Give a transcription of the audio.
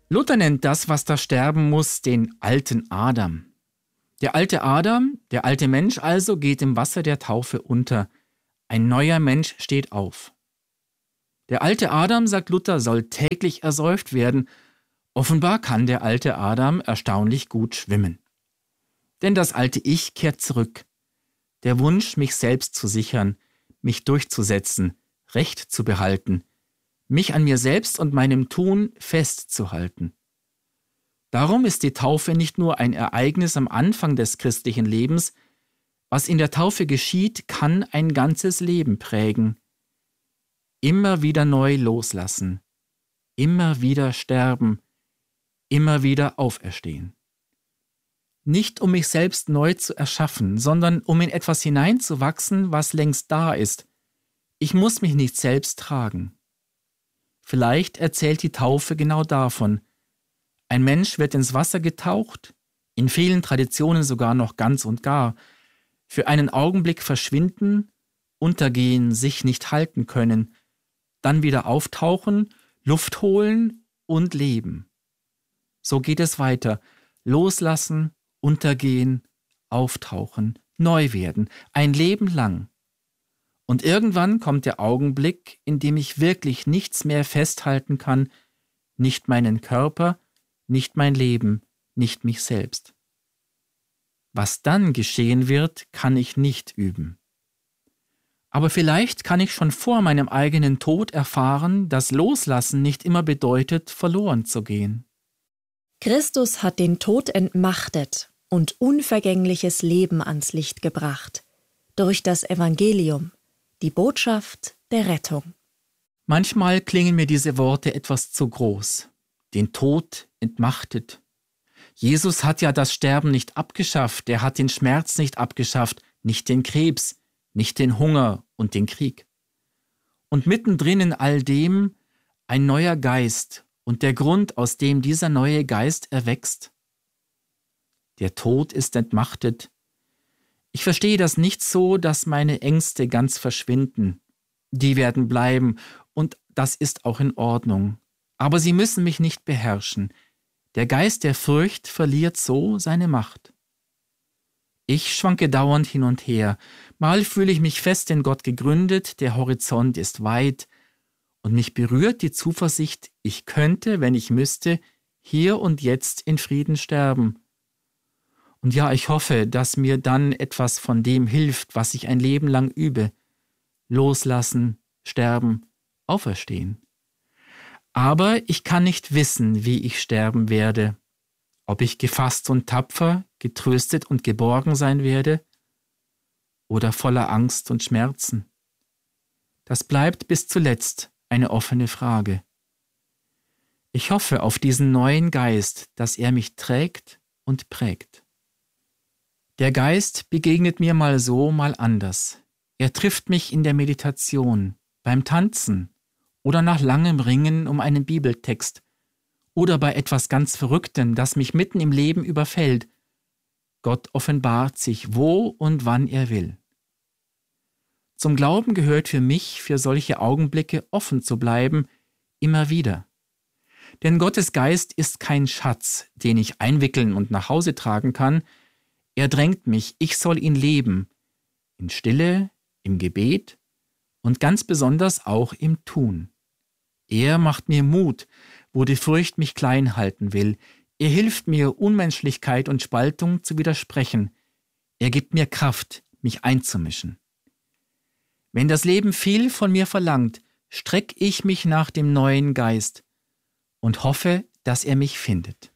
Luther nennt das, was da sterben muss, den alten Adam. Der alte Adam, der alte Mensch also, geht im Wasser der Taufe unter. Ein neuer Mensch steht auf. Der alte Adam, sagt Luther, soll täglich ersäuft werden. Offenbar kann der alte Adam erstaunlich gut schwimmen. Denn das alte Ich kehrt zurück. Der Wunsch, mich selbst zu sichern, mich durchzusetzen, Recht zu behalten, mich an mir selbst und meinem Tun festzuhalten. Darum ist die Taufe nicht nur ein Ereignis am Anfang des christlichen Lebens. Was in der Taufe geschieht, kann ein ganzes Leben prägen. Immer wieder neu loslassen, immer wieder sterben, immer wieder auferstehen. Nicht um mich selbst neu zu erschaffen, sondern um in etwas hineinzuwachsen, was längst da ist. Ich muss mich nicht selbst tragen. Vielleicht erzählt die Taufe genau davon. Ein Mensch wird ins Wasser getaucht, in vielen Traditionen sogar noch ganz und gar, für einen Augenblick verschwinden, untergehen, sich nicht halten können, dann wieder auftauchen, Luft holen und leben. So geht es weiter. Loslassen, untergehen, auftauchen, neu werden, ein Leben lang. Und irgendwann kommt der Augenblick, in dem ich wirklich nichts mehr festhalten kann, nicht meinen Körper, nicht mein Leben, nicht mich selbst. Was dann geschehen wird, kann ich nicht üben. Aber vielleicht kann ich schon vor meinem eigenen Tod erfahren, dass Loslassen nicht immer bedeutet, verloren zu gehen. Christus hat den Tod entmachtet und unvergängliches Leben ans Licht gebracht. Durch das Evangelium, die Botschaft der Rettung. Manchmal klingen mir diese Worte etwas zu groß. Den Tod entmachtet. Jesus hat ja das Sterben nicht abgeschafft, er hat den Schmerz nicht abgeschafft, nicht den Krebs, nicht den Hunger und den Krieg. Und mittendrin in all dem ein neuer Geist und der Grund, aus dem dieser neue Geist erwächst. Der Tod ist entmachtet. Ich verstehe das nicht so, dass meine Ängste ganz verschwinden. Die werden bleiben und das ist auch in Ordnung. Aber sie müssen mich nicht beherrschen. Der Geist der Furcht verliert so seine Macht. Ich schwanke dauernd hin und her. Mal fühle ich mich fest in Gott gegründet, der Horizont ist weit und mich berührt die Zuversicht, ich könnte, wenn ich müsste, hier und jetzt in Frieden sterben. Und ja, ich hoffe, dass mir dann etwas von dem hilft, was ich ein Leben lang übe. Loslassen, sterben, auferstehen. Aber ich kann nicht wissen, wie ich sterben werde, ob ich gefasst und tapfer, getröstet und geborgen sein werde oder voller Angst und Schmerzen. Das bleibt bis zuletzt eine offene Frage. Ich hoffe auf diesen neuen Geist, dass er mich trägt und prägt. Der Geist begegnet mir mal so, mal anders. Er trifft mich in der Meditation, beim Tanzen, oder nach langem Ringen um einen Bibeltext oder bei etwas ganz Verrücktem, das mich mitten im Leben überfällt. Gott offenbart sich, wo und wann er will. Zum Glauben gehört für mich, für solche Augenblicke offen zu bleiben, immer wieder. Denn Gottes Geist ist kein Schatz, den ich einwickeln und nach Hause tragen kann. Er drängt mich, ich soll ihn leben, in Stille, im Gebet und ganz besonders auch im Tun. Er macht mir Mut, wo die Furcht mich klein halten will. Er hilft mir, Unmenschlichkeit und Spaltung zu widersprechen. Er gibt mir Kraft, mich einzumischen. Wenn das Leben viel von mir verlangt, strecke ich mich nach dem neuen Geist und hoffe, dass er mich findet.